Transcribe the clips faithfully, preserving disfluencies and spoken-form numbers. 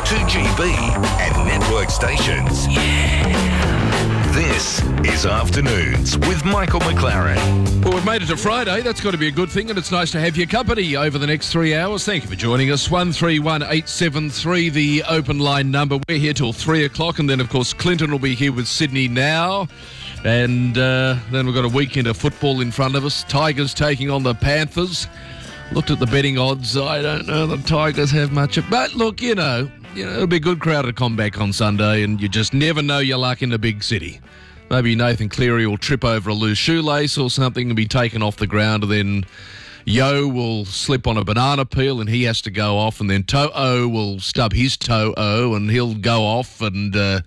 two G B and network stations. Yeah. This is Afternoons with Michael McLaren. Well, we've made it to Friday. That's got to be a good thing, and it's nice to have your company over the next three hours. Thank you for joining us. one three one eight seven three, the open line number. We're here till three o'clock, and then, of course, Clinton will be here with Sydney Now. And uh, then we've got a weekend of football in front of us. Tigers taking on the Panthers. Looked at the betting odds. I don't know the Tigers have much of... But, look, you know, you know, it'll be a good crowd to come back on Sunday, and you just never know your luck in the big city. Maybe Nathan Cleary will trip over a loose shoelace or something and be taken off the ground, and then Yo will slip on a banana peel and he has to go off, and then To'o will stub his toe-o and he'll go off, and uh,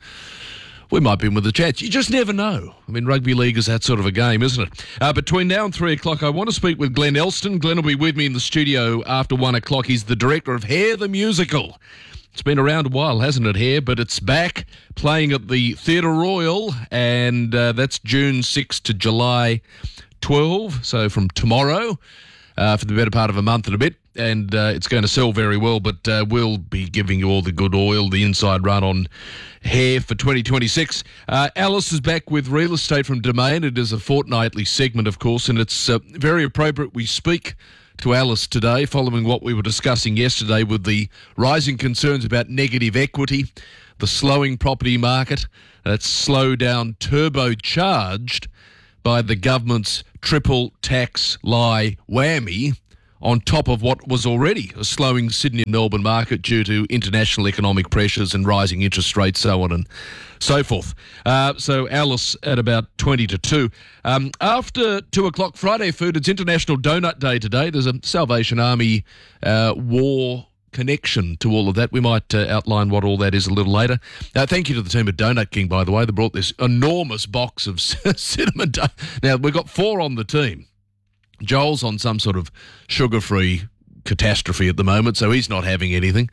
we might be in with a chance. You just never know. I mean, rugby league is that sort of a game, isn't it? Uh, between now and three o'clock, I want to speak with Glenn Elston. Glenn will be with me in the studio after one o'clock. He's the director of Hair the Musical. It's been around a while, hasn't it, Hair? But it's back playing at the Theatre Royal, and uh, that's June sixth to July twelfth, so from tomorrow uh, for the better part of a month and a bit. And uh, it's going to sell very well, but uh, we'll be giving you all the good oil, the inside run on Hair for twenty twenty-six. Uh, Alice is back with Real Estate from Domain. It is a fortnightly segment, of course, and it's uh, very appropriate we speak to Alice today, following what we were discussing yesterday with the rising concerns about negative equity, the slowing property market that's slowed down, turbocharged by the government's triple tax lie whammy, on top of what was already a slowing Sydney and Melbourne market due to international economic pressures and rising interest rates, so on and so forth. Uh, so Alice at about twenty to two. Um, after two o'clock, Friday Food, it's International Donut Day today. There's a Salvation Army uh, war connection to all of that. We might uh, outline what all that is a little later. Uh, thank you to the team at Donut King, by the way. They brought this enormous box of cinnamon donuts. Now, we've got four on the team. Joel's on some sort of sugar-free catastrophe at the moment, so he's not having anything.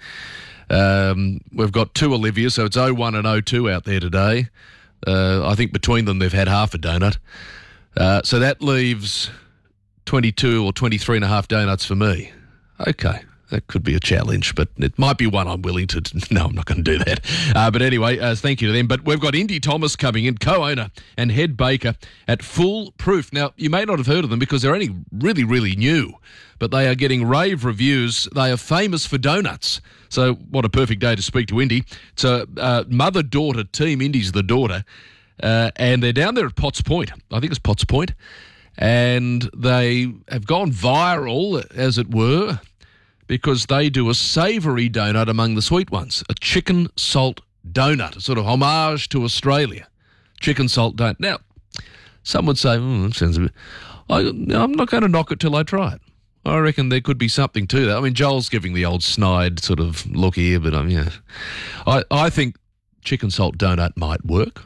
Um, we've got two Olivia, so it's oh one and oh two out there today. Uh, I think between them they've had half a donut. Uh, so that leaves twenty-two or twenty-three and a half donuts for me. Okay, that could be a challenge, but it might be one I'm willing to... No, I'm not going to do that. Uh, but anyway, uh, thank you to them. But we've got Indy Thomas coming in, co-owner and head baker at Full Proof. Now, you may not have heard of them because they're only really, really new, but they are getting rave reviews. They are famous for donuts. So what a perfect day to speak to Indy. It's a uh, mother-daughter team. Indy's the daughter. Uh, and they're down there at Potts Point. I think it's Potts Point. And they have gone viral, as it were, because they do a savoury donut among the sweet ones, a chicken salt donut, a sort of homage to Australia. Chicken salt donut. Now, some would say, hmm, that sounds a bit... I, I'm not going to knock it till I try it. I reckon there could be something to that. I mean, Joel's giving the old snide sort of look here, but um, yeah. I, I think chicken salt donut might work.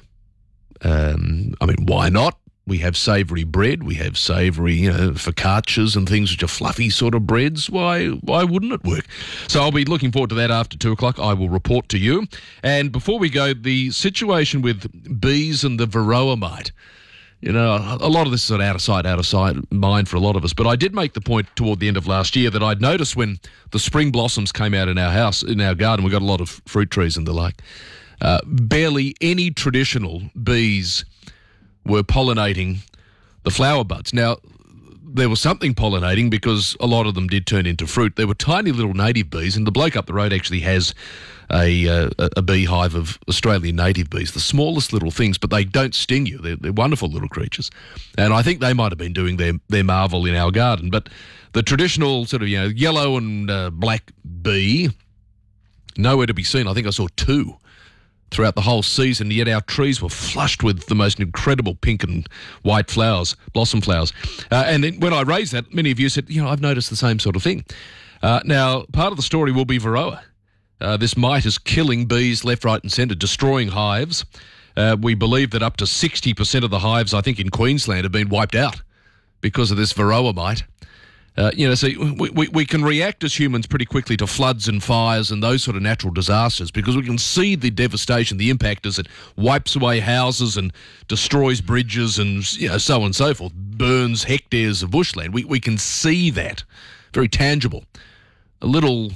Um, I mean, why not? We have savoury bread. We have savoury, you know, focaccias and things which are fluffy sort of breads. Why why wouldn't it work? So I'll be looking forward to that after two o'clock. I will report to you. And before we go, the situation with bees and the varroa mite. You know, a lot of this is sort of out of sight, out of sight, mind for a lot of us. But I did make the point toward the end of last year that I'd noticed when the spring blossoms came out in our house, in our garden, we've got a lot of fruit trees and the like, uh, barely any traditional bees were pollinating the flower buds. Now, there was something pollinating because a lot of them did turn into fruit. There were tiny little native bees, and the bloke up the road actually has a uh, a beehive of Australian native bees, the smallest little things, but they don't sting you. They're, they're wonderful little creatures. And I think they might have been doing their, their marvel in our garden. But the traditional sort of, you know, yellow and uh, black bee, nowhere to be seen. I think I saw two throughout the whole season, yet our trees were flushed with the most incredible pink and white flowers, blossom flowers. Uh, and then when I raised that, many of you said, you know, I've noticed the same sort of thing. Uh, now, part of the story will be varroa. Uh, this mite is killing bees left, right and centre, destroying hives. Uh, we believe that up to sixty percent of the hives, I think, in Queensland have been wiped out because of this varroa mite. Uh, you know, so we, we, we can react as humans pretty quickly to floods and fires and those sort of natural disasters because we can see the devastation, the impact as it wipes away houses and destroys bridges and, you know, so on and so forth, burns hectares of bushland. We, we can see that, very tangible. A little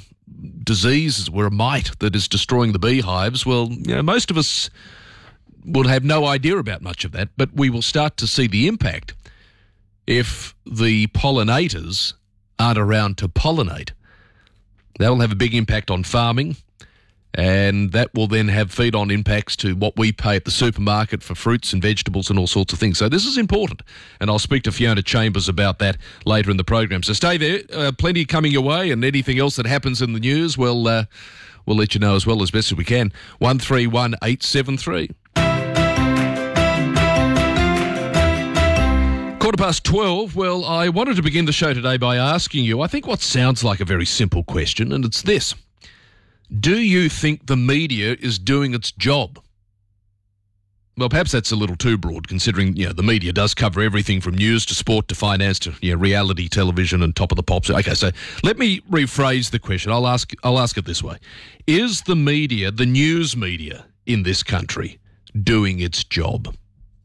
disease, as it were, a mite that is destroying the beehives, well, you know, most of us will have no idea about much of that, but we will start to see the impact if the pollinators aren't around to pollinate. That will have a big impact on farming, and that will then have feed-on impacts to what we pay at the supermarket for fruits and vegetables and all sorts of things. So this is important, and I'll speak to Fiona Chambers about that later in the program. So stay there. Uh, plenty coming your way, and anything else that happens in the news, we'll, uh, we'll let you know as well as best as we can. one three one eight seven three. Quarter past twelve. Well, I wanted to begin the show today by asking you, I think, what sounds like a very simple question, and it's this. Do you think the media is doing its job? Well, perhaps that's a little too broad, considering, you know, the media does cover everything from news to sport to finance to, you know, reality television and top of the pops. Okay, so let me rephrase the question. I'll ask I'll ask it this way. Is the media, the news media in this country, doing its job?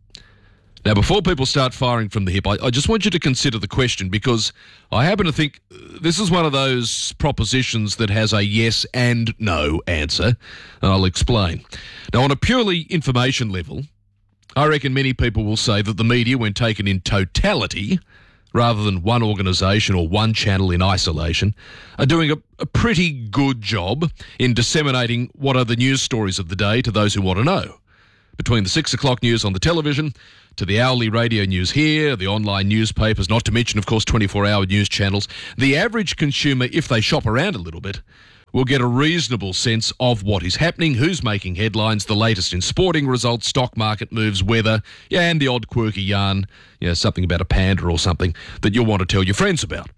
Now, before people start firing from the hip, I, I just want you to consider the question, because I happen to think this is one of those propositions that has a yes and no answer, and I'll explain. Now, on a purely information level, I reckon many people will say that the media, when taken in totality, rather than one organisation or one channel in isolation, are doing a, a pretty good job in disseminating what are the news stories of the day to those who want to know. Between the six o'clock news on the television, to the hourly radio news here, the online newspapers, not to mention, of course, twenty-four hour news channels, the average consumer, if they shop around a little bit, will get a reasonable sense of what is happening, who's making headlines, the latest in sporting results, stock market moves, weather, yeah, and the odd quirky yarn, you know, something about a panda or something that you'll want to tell your friends about.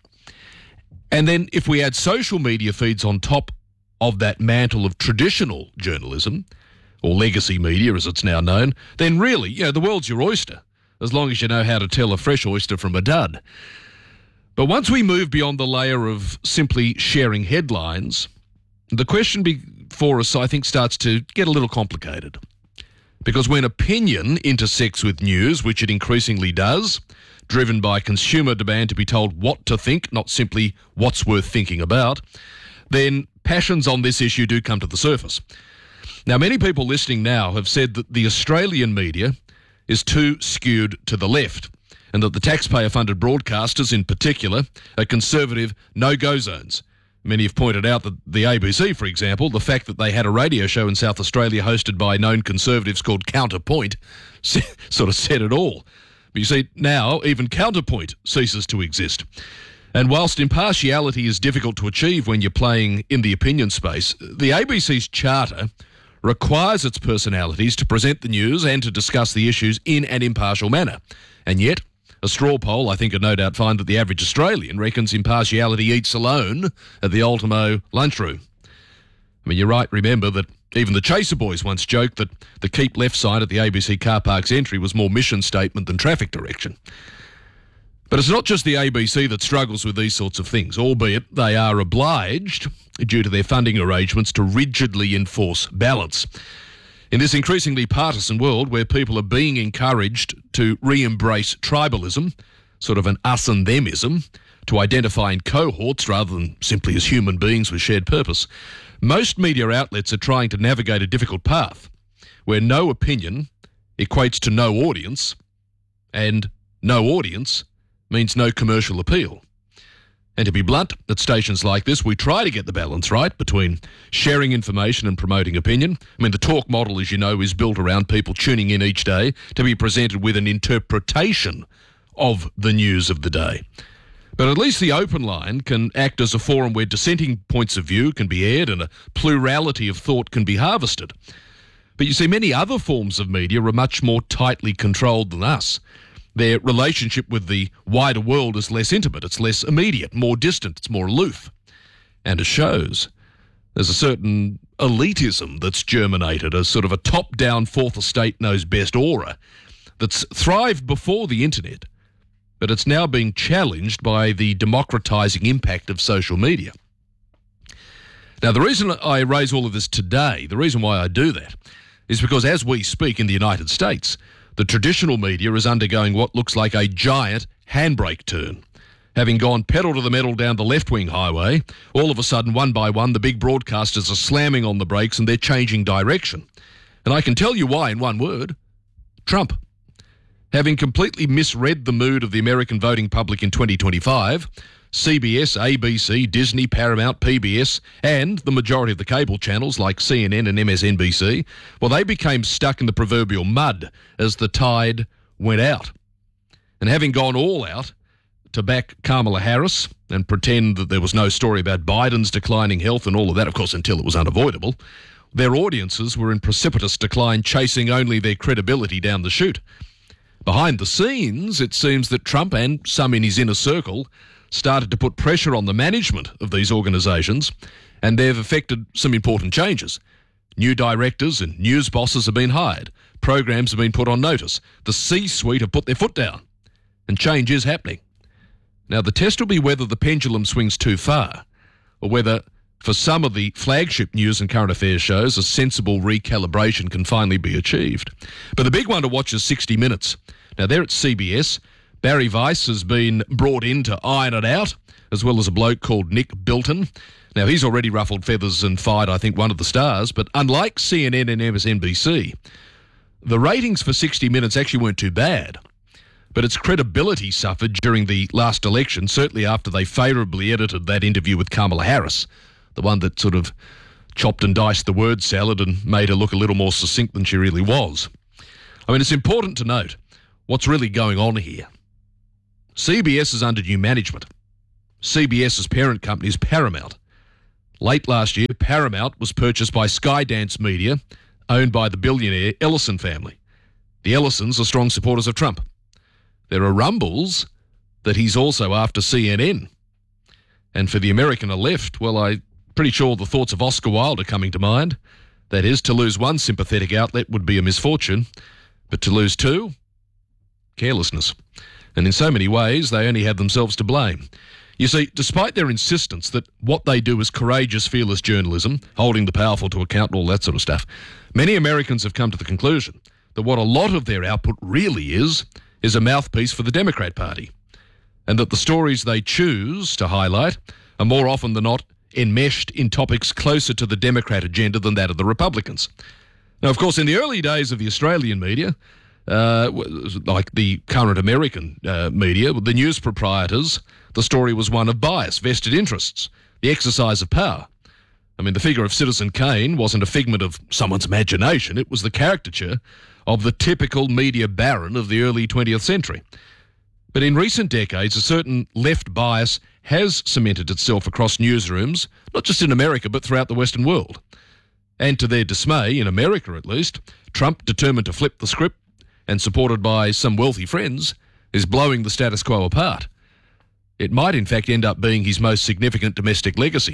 And then if we add social media feeds on top of that mantle of traditional journalism, or legacy media as it's now known, then really, you know, the world's your oyster, as long as you know how to tell a fresh oyster from a dud. But once we move beyond the layer of simply sharing headlines, the question before us, I think, starts to get a little complicated. Because when opinion intersects with news, which it increasingly does, driven by consumer demand to be told what to think, not simply what's worth thinking about, then passions on this issue do come to the surface. Now, many people listening now have said that the Australian media is too skewed to the left, and that the taxpayer-funded broadcasters in particular are conservative no-go zones. Many have pointed out that the A B C, for example, the fact that they had a radio show in South Australia hosted by known conservatives called Counterpoint sort of said it all. But you see, now even Counterpoint ceases to exist. And whilst impartiality is difficult to achieve when you're playing in the opinion space, the A B C's charter requires its personalities to present the news and to discuss the issues in an impartial manner. And yet, a straw poll, I think, would no doubt find that the average Australian reckons impartiality eats alone at the Ultimo lunchroom. I mean, you're right, remember that even the Chaser Boys once joked that the keep left sign at the A B C car park's entry was more mission statement than traffic direction. But it's not just the A B C that struggles with these sorts of things, albeit they are obliged, due to their funding arrangements, to rigidly enforce balance. In this increasingly partisan world where people are being encouraged to re-embrace tribalism, sort of an us and themism, to identify in cohorts rather than simply as human beings with shared purpose, most media outlets are trying to navigate a difficult path where no opinion equates to no audience, and no audience means no commercial appeal. And to be blunt, at stations like this, we try to get the balance right between sharing information and promoting opinion. I mean, the talk model, as you know, is built around people tuning in each day to be presented with an interpretation of the news of the day. But at least the open line can act as a forum where dissenting points of view can be aired and a plurality of thought can be harvested. But you see, many other forms of media are much more tightly controlled than us. Their relationship with the wider world is less intimate, it's less immediate, more distant, it's more aloof. And as shows, there's a certain elitism that's germinated, a sort of a top-down fourth estate knows best aura that's thrived before the internet, but it's now being challenged by the democratising impact of social media. Now, the reason I raise all of this today, the reason why I do that, is because as we speak in the United States, the traditional media is undergoing what looks like a giant handbrake turn. Having gone pedal to the metal down the left-wing highway, all of a sudden, one by one, the big broadcasters are slamming on the brakes and they're changing direction. And I can tell you why in one word: Trump. Having completely misread the mood of the American voting public in twenty twenty-five, C B S, A B C, Disney, Paramount, P B S, and the majority of the cable channels like C N N and M S N B C, well, they became stuck in the proverbial mud as the tide went out. And having gone all out to back Kamala Harris and pretend that there was no story about Biden's declining health and all of that, of course, until it was unavoidable, their audiences were in precipitous decline, chasing only their credibility down the chute. Behind the scenes, it seems that Trump and some in his inner circle started to put pressure on the management of these organisations, and they've effected some important changes. New directors and news bosses have been hired. Programs have been put on notice. The C-suite have put their foot down, and change is happening. Now, the test will be whether the pendulum swings too far, or whether, for some of the flagship news and current affairs shows, a sensible recalibration can finally be achieved. But the big one to watch is sixty minutes. Now, there at C B S, Barry Weiss has been brought in to iron it out, as well as a bloke called Nick Bilton. Now, he's already ruffled feathers and fired, I think, one of the stars, but unlike C N N and M S N B C, the ratings for sixty minutes actually weren't too bad. But its credibility suffered during the last election, certainly after they favourably edited that interview with Kamala Harris, the one that sort of chopped and diced the word salad and made her look a little more succinct than she really was. I mean, it's important to note what's really going on here. C B S is under new management. CBS's parent company is Paramount. Late last year, Paramount was purchased by Skydance Media, owned by the billionaire Ellison family. The Ellisons are strong supporters of Trump. There are rumbles that he's also after C N N. And for the American left, well, I'm pretty sure the thoughts of Oscar Wilde are coming to mind. That is, to lose one sympathetic outlet would be a misfortune, but to lose two? Carelessness. And in so many ways, they only have themselves to blame. You see, despite their insistence that what they do is courageous, fearless journalism, holding the powerful to account and all that sort of stuff, many Americans have come to the conclusion that what a lot of their output really is, is a mouthpiece for the Democrat Party, and that the stories they choose to highlight are more often than not enmeshed in topics closer to the Democrat agenda than that of the Republicans. Now, of course, in the early days of the Australian media, uh, like the current American uh, media, the news proprietors, the story was one of bias, vested interests, the exercise of power. I mean, the figure of Citizen Kane wasn't a figment of someone's imagination. It was the caricature of the typical media baron of the early twentieth century. But in recent decades, a certain left bias has cemented itself across newsrooms, not just in America, but throughout the Western world. And to their dismay, in America at least, Trump, determined to flip the script and supported by some wealthy friends, is blowing the status quo apart. It might, in fact, end up being his most significant domestic legacy.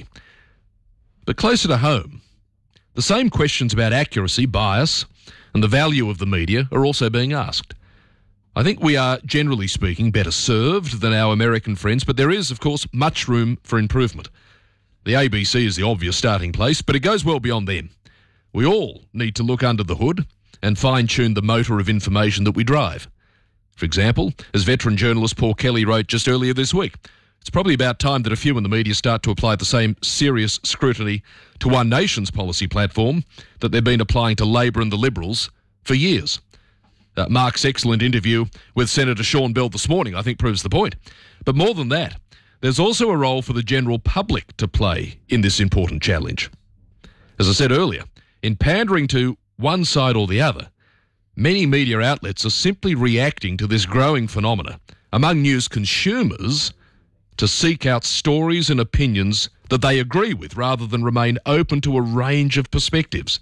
But closer to home, the same questions about accuracy, bias, and the value of the media are also being asked. I think we are, generally speaking, better served than our American friends, but there is, of course, much room for improvement. The A B C is the obvious starting place, but it goes well beyond them. We all need to look under the hood and fine-tune the motor of information that we drive. For example, as veteran journalist Paul Kelly wrote just earlier this week, it's probably about time that a few in the media start to apply the same serious scrutiny to One Nation's policy platform that they've been applying to Labor and the Liberals for years. Uh, Mark's excellent interview with Senator Sean Bell this morning, I think, proves the point. But more than that, there's also a role for the general public to play in this important challenge. As I said earlier, in pandering to one side or the other, many media outlets are simply reacting to this growing phenomena among news consumers to seek out stories and opinions that they agree with rather than remain open to a range of perspectives.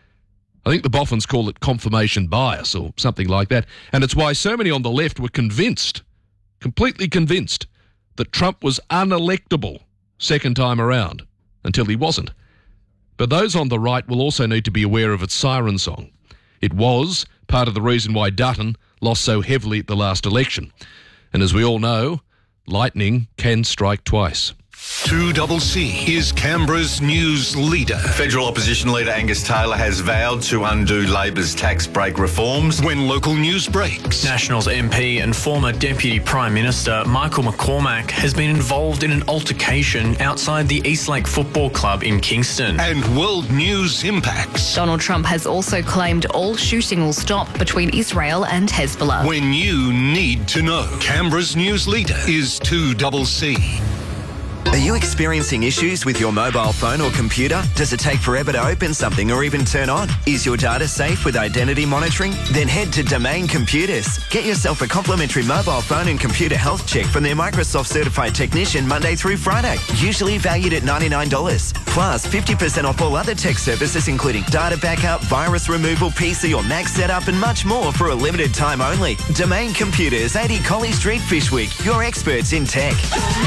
I think the Boffins call it confirmation bias or something like that, and it's why so many on the left were convinced, completely convinced, that Trump was unelectable second time around, until he wasn't. But those on the right will also need to be aware of its siren song. It was part of the reason why Dutton lost so heavily at the last election. And as we all know, lightning can strike twice. two C C is Canberra's news leader. Federal Opposition Leader Angus Taylor has vowed to undo Labor's tax break reforms. When local news breaks. Nationals M P and former Deputy Prime Minister Michael McCormack has been involved in an altercation outside the Eastlake Football Club in Kingston. And world news impacts. Donald Trump has also claimed all shooting will stop between Israel and Hezbollah. When you need to know. Canberra's news leader is two C C. Are you experiencing issues with your mobile phone or computer? Does it take forever to open something or even turn on? Is your data safe with identity monitoring? Then head to Domain Computers. Get yourself a complimentary mobile phone and computer health check from their Microsoft certified technician Monday through Friday, usually valued at ninety-nine dollars. Plus fifty percent off all other tech services including data backup, virus removal, P C or Mac setup and much more for a limited time only. Domain Computers, eighty Collie Street, Fishwick. Your experts in tech.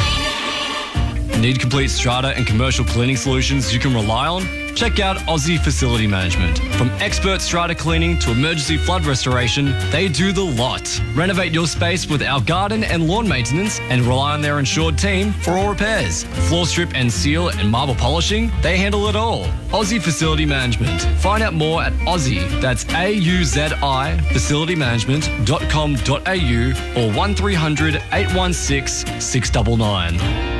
Need complete strata and commercial cleaning solutions you can rely on? Check out Aussie Facility Management. From expert strata cleaning to emergency flood restoration, they do the lot. Renovate your space with our garden and lawn maintenance and rely on their insured team for all repairs. Floor strip and seal and marble polishing, they handle it all. Aussie Facility Management. Find out more at Aussie, that's A U Z I, facility management dot com dot a u or one three hundred eight one six six nine nine.